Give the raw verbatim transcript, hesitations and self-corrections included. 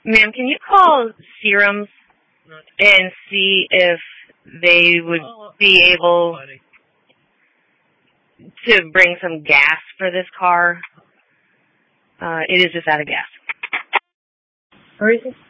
Ma'am, can you call Serums and see if they would be able to bring some gas for this car? Uh, it is just out of gas. Where is it?